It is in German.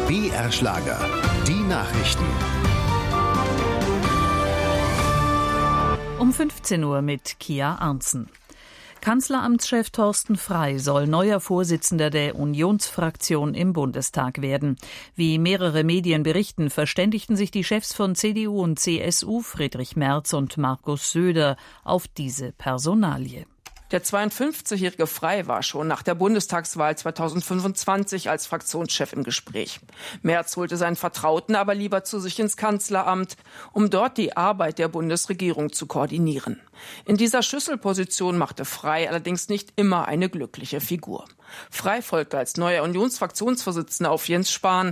BR Schlager, die Nachrichten. Um 15 Uhr mit Kia Arntzen. Kanzleramtschef Thorsten Frey soll neuer Vorsitzender der Unionsfraktion im Bundestag werden. Wie mehrere Medien berichten, verständigten sich die Chefs von CDU und CSU, Friedrich Merz und Markus Söder, auf diese Personalie. Der 52-jährige Frey war schon nach der Bundestagswahl 2025 als Fraktionschef im Gespräch. Merz holte seinen Vertrauten aber lieber zu sich ins Kanzleramt, um dort die Arbeit der Bundesregierung zu koordinieren. In dieser Schlüsselposition machte Frey allerdings nicht immer eine glückliche Figur. Frey folgte als neuer Unionsfraktionsvorsitzender auf Jens Spahn.